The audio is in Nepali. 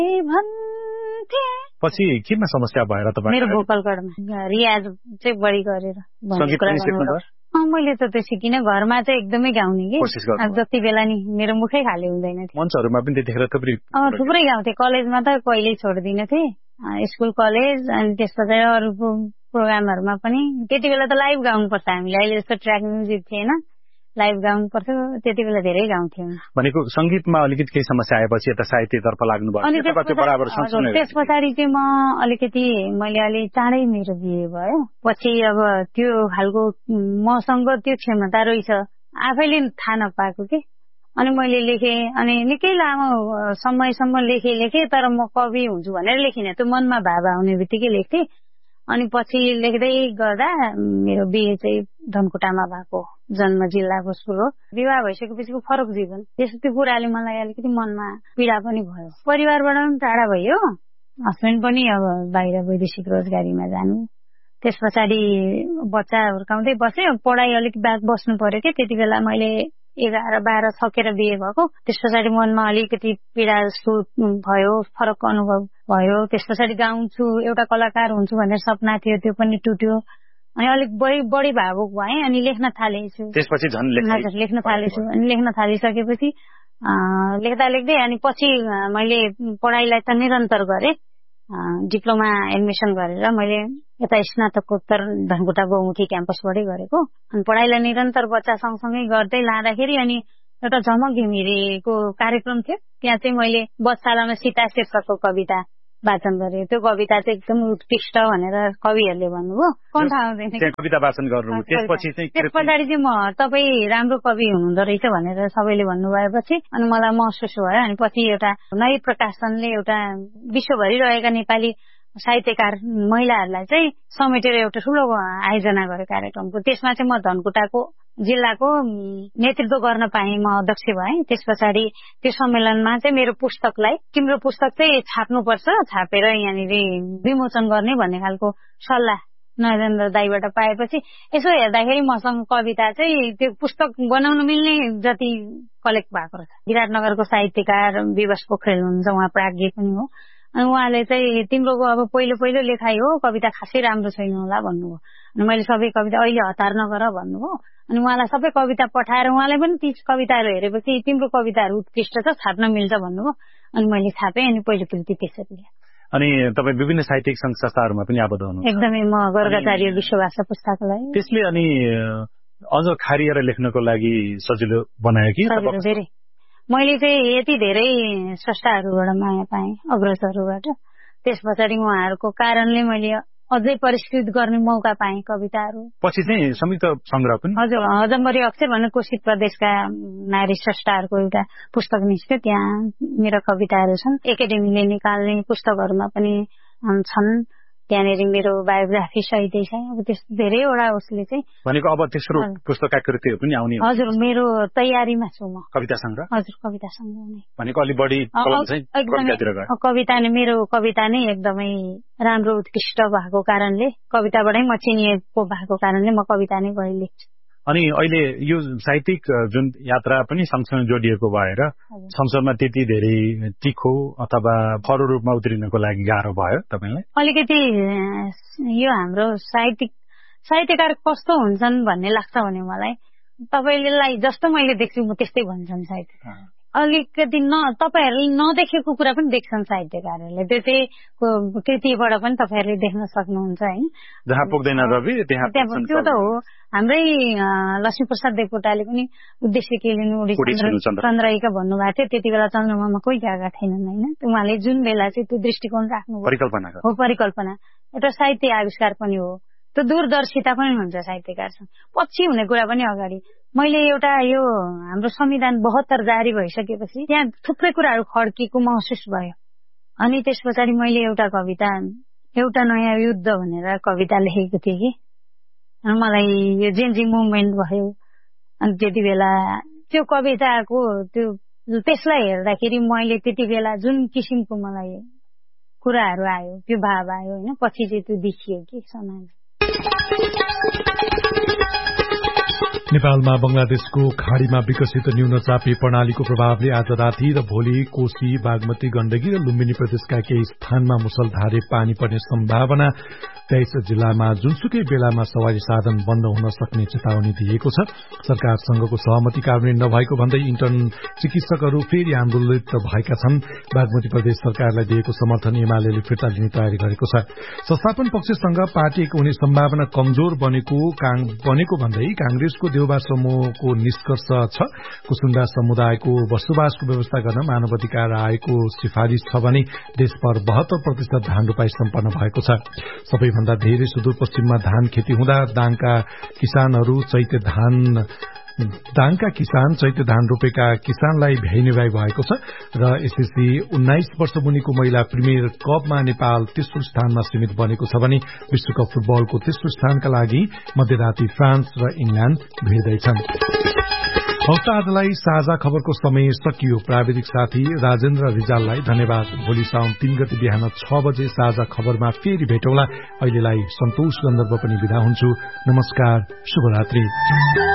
भन्थे। पछि केमा समस्या भएर तपाईँ? मेरो भोकल कर्डमा रियाज चाहिँ बढी गरेर मैले त त्यो सिकिनँ। घरमा चाहिँ एकदमै गाउने कि जति बेला नि मेरो मुखै खाली हुँदैन थियो। मञ्चहरुमा पनि त्यतिखेर थुप्रै गाउँथे। कलेजमा त कहिल्यै छोड्दिन थिए, स्कुल कलेज अनि त्यसपछि अरू प्रोग्रामहरुमा पनि। त्यति बेला त लाइभ गाउनु पर्छ हामीले, अहिले जस्तो ट्र्याक म्युजिक थिएन, लाइभ गाउनु पर्थ्यो। त्यति बेला धेरै गाउँथ्यौँ। भनेको संगीतमा अलिकति केही समस्या आएपछि यता साहित्यतर्फ लाग्नु भयो। अनि त्यस पछाडि चाहिँ म अलिकति मैले अलि चाँडै मेरो बिहे भयो। पछि अब त्यो खालको मसँग त्यो क्षमता रहेछ आफैले थाहा नपाएको के। अनि मैले लेखेँ, अनि निकै लामो समयसम्म लेखेँ, तर म कवि हुन्छु भनेर लेखिनँ। त्यो मनमा भाव आउने बित्तिकै लेख्थेँ। अनि पछि लेख्दै गर्दा मेरो बिहे चाहिँ धनकुटामा भएको, जन्म जिल्लाको सुरु। विवाह भइसकेपछिको फरक जीवन, त्यो कुराले मलाई अलिकति मनमा पीडा पनि भयो। परिवारबाट पनि टाढा भयो, हस्बेन्ड पनि अब बाहिर वैदेशिक रोजगारीमा जानु। त्यस पछाडि बच्चा हुर्काउँदै बसेँ। पढाइ अलिक ब्याक बस्नु पर्यो कि त्यति बेला मैले 11-12 सकेर बिहे भएको। त्यस पछाडि मनमा अलिकति पीडा जस्तो भयो, फरक अनुभव भयो। त्यस पछाडि गाउँछु, एउटा कलाकार हुन्छु भनेर सपना थियो, त्यो पनि टुट्यो। अनि अलिक बढी भावुक भएँ। अनि लेख्न थालेछु। त्यसपछि झन् लेख्न थालेछु। अनि लेख्न थालिसकेपछि लेख्दा लेख्दै अनि पछि मैले पढाइलाई त निरन्तर गरेँ। डिप्लोमा एडमिसन गरेर मैले यता स्नातकोत्तर धनकुटा बहुमुखी क्याम्पसबाटै गरेको। अनि पढाइलाई निरन्तर बच्चा सँगसँगै गर्दै लाँदाखेरि अनि एउटा झमक घिमिरेको कार्यक्रम थियो। त्यहाँ चाहिँ मैले बच्चालामा सीता शीर्षकको कविता वाचन गरेँ। त्यो कविता चाहिँ एकदम उत्कृष्ट भनेर कविहरूले भन्नुभयो। कन्ठा आउँदैन कविता वाचन गर्नु। त्यस पछाडि चाहिँ म तपाईँ राम्रो कवि हुनुहुँदो रहेछ भनेर सबैले भन्नुभएपछि अनि मलाई महसुस भयो। अनि पछि एउटा नयाँ प्रकाशनले एउटा विश्वभरि रहेका नेपाली साहित्यकार महिलाहरूलाई चाहिँ समेटेर एउटा ठुलो आयोजना गर्यो कार्यक्रमको। त्यसमा चाहिँ म धनकुटाको जिल्लाको नेतृत्व गर्न पाएँ, म अध्यक्ष भएँ। त्यस पछाडि त्यो सम्मेलनमा चाहिँ मेरो पुस्तकलाई तिम्रो पुस्तक चाहिँ छाप्नुपर्छ, छापेर यहाँनिर विमोचन गर्ने भन्ने खालको सल्लाह नरेन्द्र दाईबाट पाएपछि यसो हेर्दाखेरि मसँग कविता चाहिँ त्यो पुस्तक बनाउन मिल्ने जति कलेक्ट भएको रहेछ। विराटनगरको साहित्यकार विवश पोखरेल हुनुहुन्छ, उहाँ प्राज्ञ पनि हो। अनि उहाँले चाहिँ तिम्रो अब पहिलो लेखाइ हो, कविता खासै राम्रो छैन होला भन्नुभयो। अनि मैले सबै कविता अहिले हतार नगर भन्नुभयो। अनि उहाँलाई सबै कविता पठाएर उहाँले पनि ती कविताहरू हेरेपछि तिम्रो कविताहरू उत्कृष्ट छ, छाप्न मिल्छ भन्नुभयो। अनि मैले छापेँ। अनि पहिलो कृति त्यसरी। अनि तपाईँ विभिन्न साहित्यिक संघ संस्थाहरूमा पनि आबद्ध हुनुहुन्छ? एकदमै। म गर्गाचार्य विश्वभाषा पुस्तकालय। त्यसले अनि अझ खारिएर लेख्नको लागि सजिलो बनायो कि? धेरै। मैले चाहिँ यति धेरै स्रष्टाहरूबाट माया पाएँ, अग्रजहरूबाट। त्यस पछाडि उहाँहरूको कारणले मैले अझै परिष्कृत गर्ने मौका पाएँ कविताहरू। पछि चाहिँ संयुक्त संग्रह पनि? हजुर, हजम्बरी अक्षर भन्ने कोशी प्रदेशका नारी स्रष्टाहरूको एउटा पुस्तक निस्क्यो, त्यहाँ मेरा कविताहरू छन्। एकाडेमीले निकाल्ने पुस्तकहरूमा पनि छन्। त्यहाँनिर मेरो बायोग्राफी सहितै छ। अब त्यस्तो धेरैवटा उसले चाहिँ भनेको अब तेस्रो पुस्तकका कृतिहरू पनि आउने? हजुर, मेरो तयारीमा छु म। कविता संग्रह? हजुर, कविता संग्रह नै। भनेको अलि बढी कविता नै, मेरो कविता नै एकदमै राम्रो उत्कृष्ट भएको कारणले, कविताबाटै म चिनिएको भएको कारणले म कविता नै बढी लेख्छु। अनि अहिले यो साहित्यिक जुन यात्रा पनि सँगसँगै जोडिएको भएर संसारमा त्यति धेरै तिखो अथवा फरो रूपमा उत्रिनको लागि गाह्रो भयो तपाईँलाई? अलिकति यो हाम्रो साहित्यकार कस्तो हुन्छन् भन्ने लाग्छ भने मलाई, तपाईँलाई जस्तो मैले देख्छु म त्यस्तै भन्छन् साहित्यकार। अलिकति तपाईँहरूले नदेखेको कुरा पनि देख्छन् साहित्यकारहरूले। त्यो चाहिँ कृतिबाट पनि तपाईँहरूले देख्न सक्नुहुन्छ हैन? जहाँ पुग्दैन रवि त्यहाँ त्यो त हो। हाम्रै लक्ष्मीप्रसाद देवकोटाले पनि उद्देश्य के लिनु चन्द्रहिका भन्नुभएको थियो। त्यति बेला चन्द्रमामा कोही गएका थिएनन् हैन? उहाँले जुन बेला चाहिँ त्यो दृष्टिकोण राख्नु हो, परिकल्पना एउटा साहित्य आविष्कार पनि हो। त्यो दूरदर्शिता पनि हुन्छ साहित्यकारसँग। पछि हुने कुरा पनि अगाडि। मैले एउटा यो हाम्रो संविधान 72 जारी भइसकेपछि त्यहाँ थुप्रै कुराहरू खड्किएको महसुस भयो। अनि त्यस पछाडि मैले एउटा कविता, एउटा नयाँ युद्ध भनेर कविता लेखेको थिएँ कि। अनि मलाई यो जेन्जी मुभमेन्ट भयो। अनि त्यति बेला त्यो कविताको त्यसलाई हेर्दाखेरि मैले त्यति बेला जुन किसिमको मलाई कुराहरू आयो, त्यो भाव आयो होइन। पछि चाहिँ त्यो देखियो कि समाज। नेपालमा बंगलादेशको खाड़ीमा विकसित न्यूनचापी प्रणालीको प्रभावले आज राति र भोलि कोशी, बागमती, गण्डकी र लुम्बिनी प्रदेशका केही स्थानमा मुसलधारे पानी पर्ने सम्भावना। 23 जिल्लामा जुनसुकै बेलामा सवारी साधन बन्द हुन सक्ने चेतावनी दिएको छ। सरकारसँगको सहमति कार्यान्वयन नभएको भन्दै इन्टर्न चिकित्सकहरू फेरि आन्दोलित भएका छन्। बागमती प्रदेश सरकारलाई दिएको समर्थन एमालेले फिर्ता लिने तयारी गरेको छ। संस्थापन पक्षसँग पार्टी हुने सम्भावना कमजोर बनेको भन्दै कांग्रेसको देउबा समूहको निष्कर्ष छ। कुसुण्डा समुदायको बसोबासको व्यवस्था गर्न मानव अधिकार आयोगको सिफारिश छ भने देशभर 72% धान रोपाई सम्पन्न भएको छ। सबैभन्दा धेरै सुदूरपश्चिममा धान खेती हुँदा दाङका किसान चैते धान रोपेका किसानलाई भ्याइनेवाई भएको छ र एसएससी 19 वर्ष मुनिको महिला प्रिमियर कपमा नेपाल तेस्रो स्थानमा सीमित बनेको छ भने विश्वकप फुटबलको तेस्रो स्थानका लागि मध्यराती फ्रान्स र इंग्ल्याण्ड भिड्दैछन्। हवस् आजलाई साझा खबरको समय सकियो। प्राविधिक साथी राजेन्द्र रिजाललाई धन्यवाद। भोलि साउन 3 गते बिहान 6 बजे साझा खबरमा फेरि भेटौँला। अहिलेलाई सन्तोष गन्धर्व पनि बिदा हुन्छु। नमस्कार, शुभरात्रि।